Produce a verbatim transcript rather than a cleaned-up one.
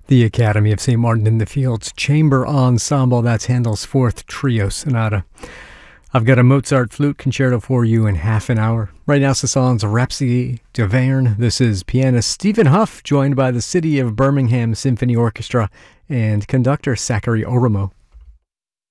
The Academy of Saint Martin in the Fields Chamber Ensemble. That's Handel's Fourth Trio Sonata. I've got a Mozart flute concerto for you in half an hour. Right now, Cézanne's Rhapsody d'Auvergne. This is pianist Stephen Huff, joined by the City of Birmingham Symphony Orchestra and conductor Zachary Oramo.